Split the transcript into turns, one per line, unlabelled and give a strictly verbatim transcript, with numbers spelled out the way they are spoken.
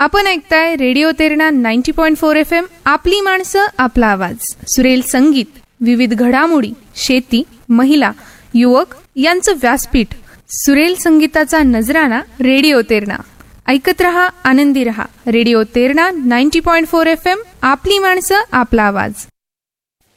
आपण ऐकताय radio Terna ninety point four F M. आपली माणसं आपला आवाज. सुरेल संगीत, विविध घडामोडी, शेती, महिला, युवक यांचं व्यासपीठ. सुरेल संगीताचा नजराणा रेडिओ तेरणा. ऐकत रहा, आनंदी रहा. Radio Terna ninety point four F M. आपली माणसं आपला आवाज.